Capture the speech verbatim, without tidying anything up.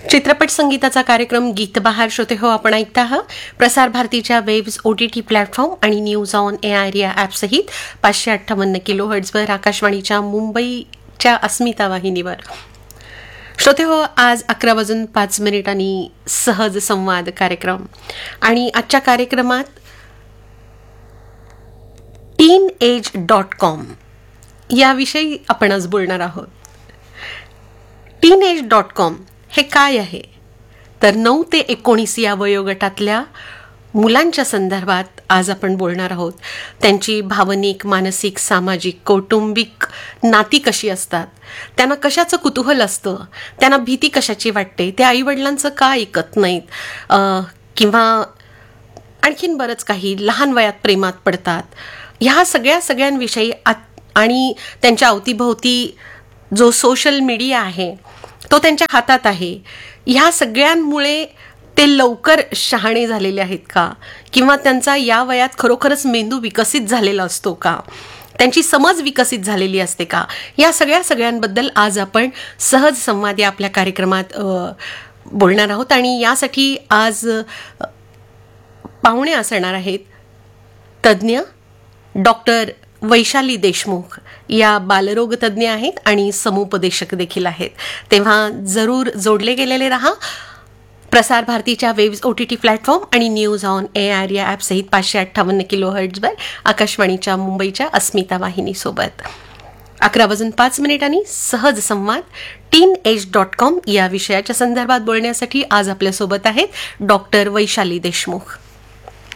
चित्रपट संगीताचा कार्यक्रम गीतबहार श्रोते हो आपण ऐकता आहात. प्रसार भारतीच्या वेब्स ओटीटी प्लॅटफॉर्म आणि न्यूज ऑन एआर या ॲप सहित पाचशे अठ्ठावन्न किलो हर्ट्झवर आकाशवाणीच्या मुंबईच्या अस्मिता वाहिनीवर. श्रोते हो, आज अकरा वाजून पाच मिनिटांनी सहज संवाद कार्यक्रम आणि आजच्या कार्यक्रमात टीन एज डॉट कॉम याविषयी आपण आज बोलणार आहोत. टीन एज डॉट कॉम हे काय आहे तर नऊ ते एकोणीस या वयोगटातल्या मुलांच्या संदर्भात आज आपण बोलणार आहोत. त्यांची भावनिक, मानसिक, सामाजिक, कौटुंबिक नाती कशी असतात, त्यांना कशाचं कुतूहल असतं, त्यांना भीती कशाची वाटते, ते आईवडिलांचं का ऐकत नाहीत किंवा आणखीन बरंच काही, लहान वयात प्रेमात पडतात, ह्या सगळ्या सगळ्यांविषयी आणि त्यांच्या अवतीभोवती जो सोशल मीडिया आहे तो त्यांच्या हातात आहे, ह्या सगळ्यांमुळे ते लवकर शहाणे झालेले आहेत का, किंवा त्यांचा या वयात खरोखरच मेंदू विकसित झालेला असतो का, त्यांची समज विकसित झालेली असते का, या सगळ्या सगळ्यांबद्दल आज आपण सहज संवाद या आपल्या कार्यक्रमात बोलणार आहोत. आणि यासाठी आज पाहुणे असणार आहेत तज्ज्ञ डॉक्टर वैशाली देशमुख. या बालरोग तज्ज्ञ आहेत आणि समुपदेशक देखील आहेत. तेव्हा जरूर जोडले गेलेले रहा. प्रसार भारतीच्या वेब्स ओटीटी प्लॅटफॉर्म आणि न्यूज ऑन एआर या ॲप सहित पाचशे अठ्ठावन्न किलो हर्ट्झवर आकाशवाणीच्या मुंबईच्या अस्मिता वाहिनीसोबत. अकरा वाजून पाच मिनिटांनी सहज संवाद टीन एज डॉट कॉम या विषयाच्या संदर्भात बोलण्यासाठी आज आपल्यासोबत आहेत डॉक्टर वैशाली देशमुख.